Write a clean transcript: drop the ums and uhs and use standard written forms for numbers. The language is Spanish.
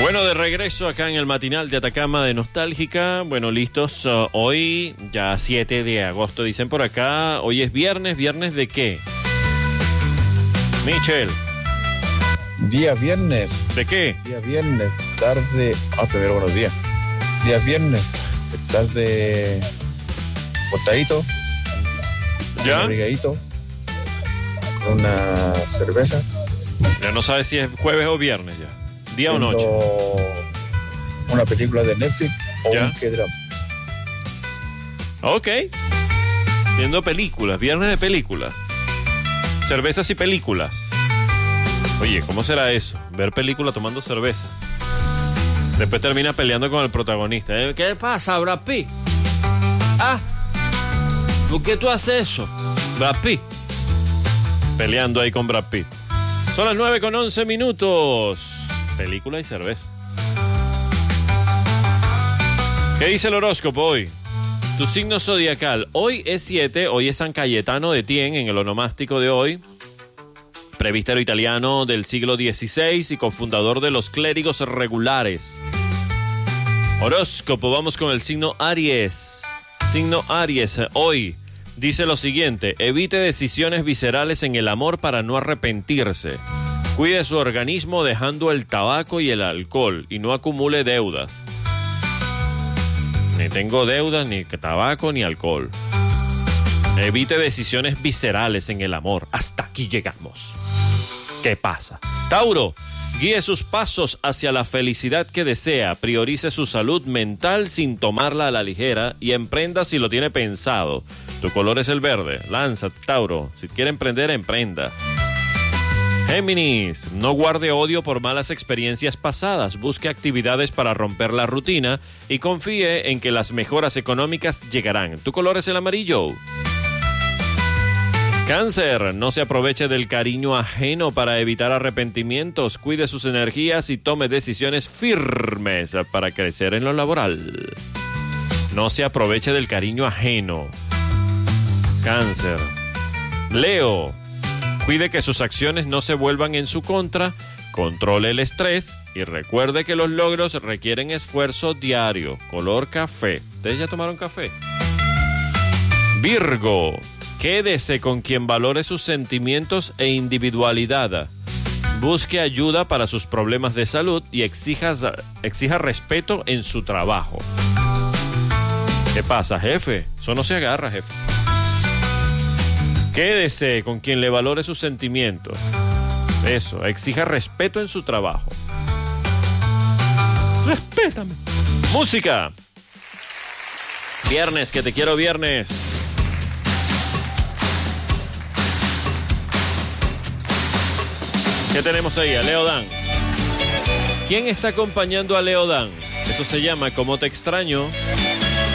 Bueno, de regreso acá en el matinal de Atacama de Nostálgica. Bueno, listos. Hoy ya 7 de agosto, dicen por acá. Hoy es viernes. ¿Viernes de qué? Michel. Día viernes. ¿De qué? Día viernes, tarde. Primero buenos días. Día viernes, tarde. Cortadito. ¿Ya? Abrigadito. Con una cerveza. Ya no sabes si es jueves o viernes ya. ¿Día o noche? Una película de Netflix o ¿Ya? un K-drama. Ok. Viendo películas, viernes de películas. Cervezas y películas. Oye, ¿cómo será eso? Ver película tomando cerveza. Después termina peleando con el protagonista. ¿Qué pasa, Brad Pitt? ¿Por qué tú haces eso? Brad Pitt. Peleando ahí con Brad Pitt. Son las 9:11. Película y cerveza. ¿Qué dice el horóscopo hoy? Tu signo zodiacal. Hoy es 7, hoy es San Cayetano de Tien en el onomástico de hoy. Presbítero italiano del siglo XVI y cofundador de los clérigos regulares. Horóscopo, vamos con el signo Aries. Signo Aries, hoy dice lo siguiente: evite decisiones viscerales en el amor para no arrepentirse. Cuide su organismo dejando el tabaco y el alcohol y no acumule deudas. Ni tengo deudas, ni tabaco, ni alcohol. Evite decisiones viscerales en el amor. Hasta aquí llegamos. ¿Qué pasa? Tauro, guíe sus pasos hacia la felicidad que desea. Priorice su salud mental sin tomarla a la ligera y emprenda si lo tiene pensado. Tu color es el verde. Lánzate, Tauro. Si quiere emprender, emprenda. Géminis, no guarde odio por malas experiencias pasadas, busque actividades para romper la rutina y confíe en que las mejoras económicas llegarán. Tu color es el amarillo. Cáncer, no se aproveche del cariño ajeno para evitar arrepentimientos, cuide sus energías y tome decisiones firmes para crecer en lo laboral. No se aproveche del cariño ajeno. Cáncer. Leo, cuide que sus acciones no se vuelvan en su contra, controle el estrés y recuerde que los logros requieren esfuerzo diario. Color café. ¿Ustedes ya tomaron café? Virgo, quédese con quien valore sus sentimientos e individualidad. Busque ayuda para sus problemas de salud y exija respeto en su trabajo. ¿Qué pasa, jefe? Eso no se agarra, jefe. Quédese con quien le valore sus sentimientos. Eso, exija respeto en su trabajo. Respétame. Música. Viernes, que te quiero viernes. ¿Qué tenemos ahí? A Leo Dan. ¿Quién está acompañando a Leo Dan? Eso se llama Como te extraño.